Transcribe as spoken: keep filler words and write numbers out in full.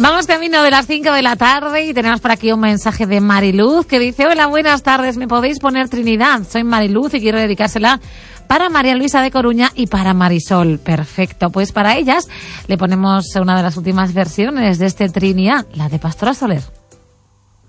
Vamos camino de las cinco de la tarde y tenemos por aquí un mensaje de Mariluz que dice: hola, buenas tardes, ¿me podéis poner Trinidad? Soy Mariluz y quiero dedicársela para María Luisa de Coruña y para Marisol. Perfecto, pues para ellas le ponemos una de las últimas versiones de este Trinidad, la de Pastora Soler.